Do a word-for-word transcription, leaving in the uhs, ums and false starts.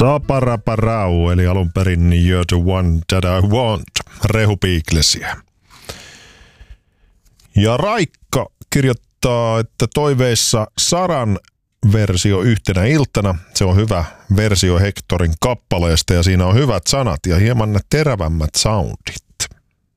Saparaparau, eli alun perin You're the one that I want, Rehu Beatlesiä. Ja Raikka kirjoittaa, että toiveissa Saran versio yhtenä iltana. Se on hyvä versio Hectorin kappaleesta ja siinä on hyvät sanat ja hieman terävämmät soundit.